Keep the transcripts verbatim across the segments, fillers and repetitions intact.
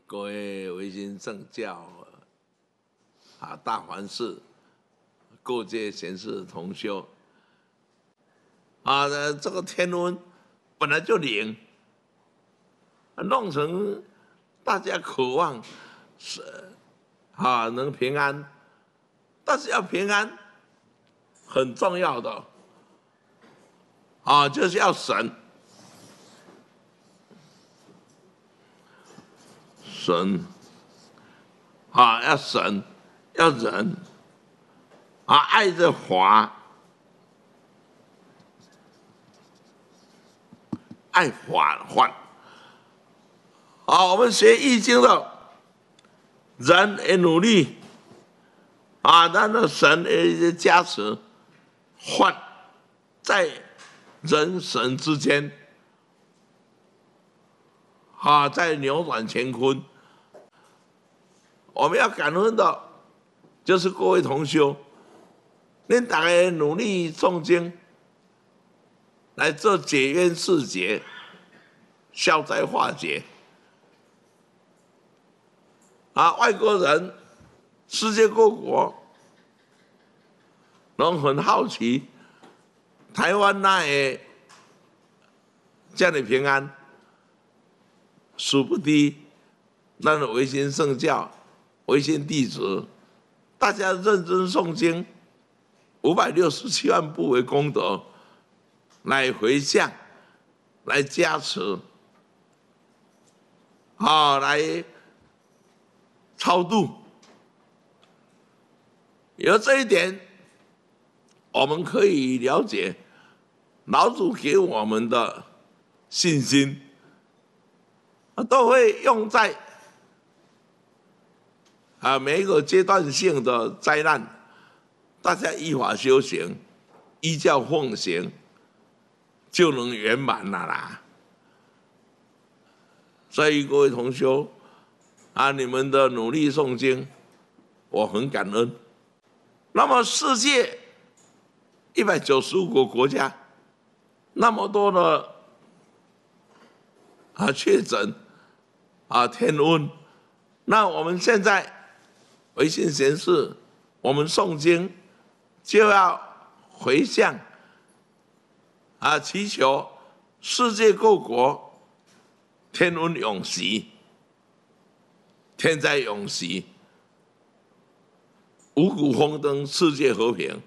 各位维新正教啊，大环寺各界贤士同修啊，这个天温本来就冷，弄成大家渴望是啊能平安，但是要平安很重要的啊，就是要神。神啊，要神，要人啊，爱着华，爱法患。啊，我们学易经的人也努力啊，但是神也加持，患在人神之间啊，在扭转乾坤。我们要感恩的，就是各位同修，恁大家努力诵经，来做解冤释结、消灾化解。啊，外国人、世界各国拢很好奇，台湾那会这样的平安，殊不知，咱的维新圣教。维新弟子，大家认真诵经，五百六十七万部为功德，来回向，来加持，啊，来超度。有这一点，我们可以了解老祖给我们的信心，都会用在。啊，每一个阶段性的灾难，大家依法修行，依教奉行，就能圆满了啦。所以各位同修啊，你们的努力诵经，我很感恩。那么世界一百九十五个国家，那么多的啊确诊啊天温，那我们现在。维新贤士，我们诵经就要回向啊，祈求世界各国天温永息，天灾永息，五谷丰登，世界和平。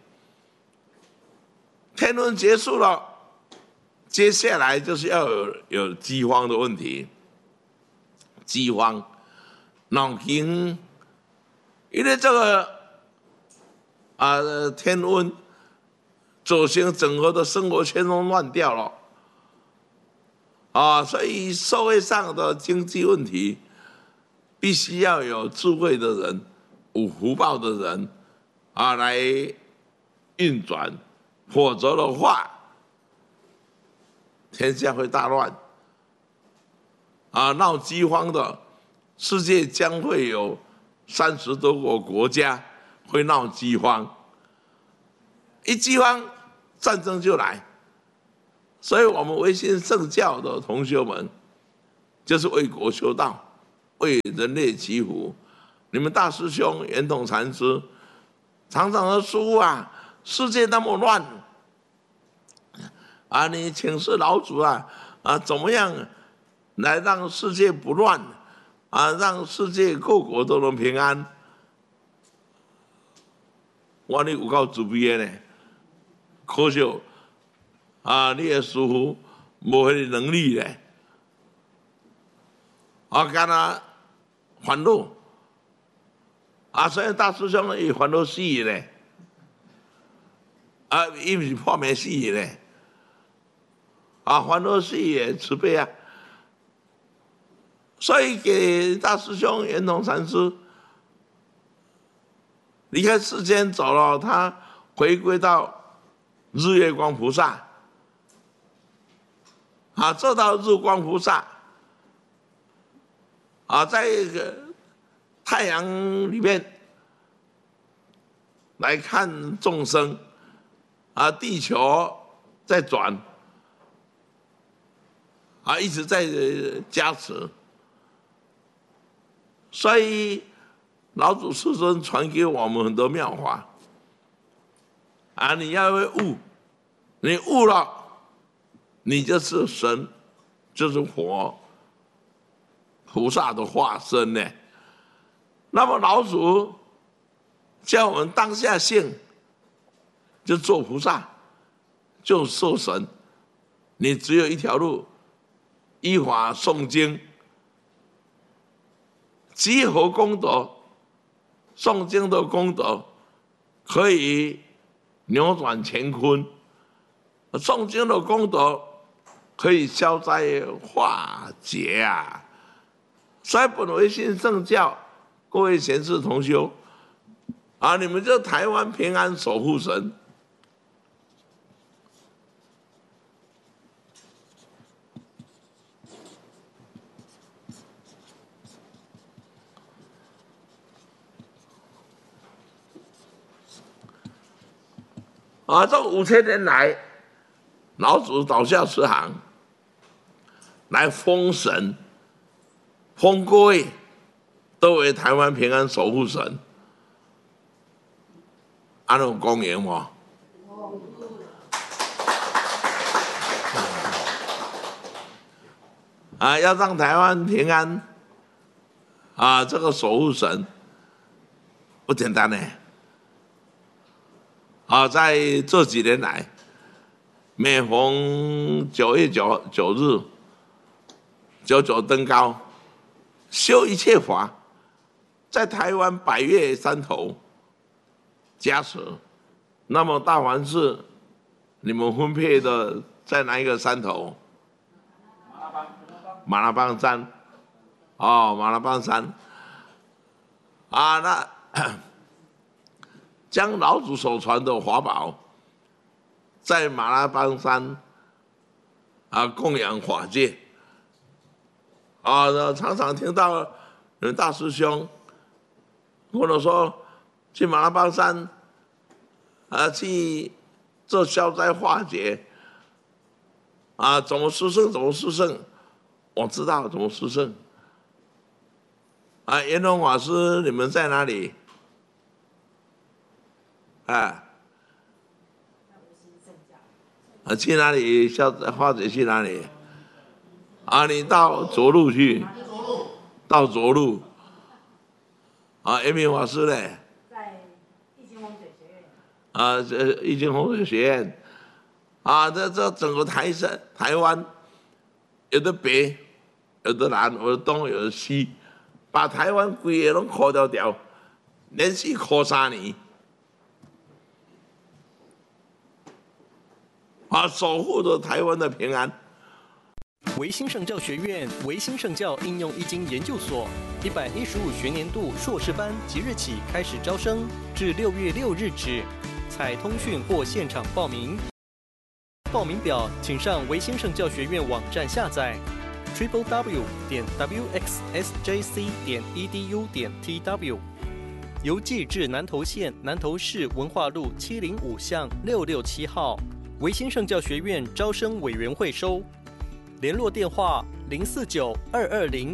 天温结束了，接下来就是要有有饥荒的问题，饥荒，脑筋。因为这个啊天温走形整个的生活圈都乱掉了啊，所以社会上的经济问题必须要有智慧的人、有福报的人啊来运转，否则的话，天下会大乱啊，闹饥荒的世界将会有。三十多个国家会闹饥荒，一饥荒，战争就来。所以，我们维新圣教的同学们，就是为国修道，为人类祈福。你们大师兄圆通禅师常常的说啊，世界那么乱，啊，你请示老祖啊，啊，怎么样来让世界不乱？啊，让世界各国都能平安。我你有够自卑的呢，可惜啊，你的师父无迄个能力咧，啊，干那烦恼，啊，所以大师兄伊烦恼死咧，啊，伊毋是破灭死咧，啊，烦恼死的慈悲啊。所以给大师兄圆通禅师离开世间走了，他回归到日月光菩萨，啊，做到日光菩萨，啊，在一个太阳里面来看众生，啊，地球在转，啊，一直在加持。 所以老祖师尊传给我们很多妙法啊，你要会悟，你悟了，你就是神，就是佛，菩萨的化身呢。那么老祖叫我们当下性，就做菩萨，就受神。你只有一条路，依法诵经，集合功德，诵经的功德可以扭转乾坤，诵经的功德可以消灾化解啊！所以本维新圣教，各位贤士同修啊，你们这台湾平安守护神。啊，这五千年来，老祖导下慈航，来封神，封各位都为台湾平安守护神，安有公言吗？啊，要让台湾平安，啊，这个守护神不简单呢。啊，在这几年来，每逢九月九九日，九九登高，修一切法，在台湾百岳山头加持。那么大环寺，你们分配的在哪一个山头？马拉邦。马拉邦山。哦，马拉邦山。啊，那。将老祖所传的法宝，在马拉邦山啊供养法界啊，常常听到有大师兄跟我说，去马拉邦山啊去做消灾化解啊，怎么施圣怎么施圣，我知道怎么施圣啊。圆通法师，你们在哪里？啊，啊，去哪里？消化解去哪里？啊，你到涿鹿去，到涿鹿。啊，圆明法师呢？在易经风水学院。啊，这易经风水学院。啊，这这整个台山、台湾，有的北，有的南，有的东，有的西，把台湾规个拢考掉掉，连续考三年。啊，守护着台湾的平安。 维新圣教学院维新圣教应用易经研究所一百一十五学年度硕士班即日起开始招生，至六月六日止，采通讯或现场报名。报名表请上维新圣教学院网站下载 triple w 点 w x s j c 点 e d u 点 t w， 邮寄至南投县南投市文化路七零五巷六六七号。维新圣教学院招生委员会收，联络电话零四九二二零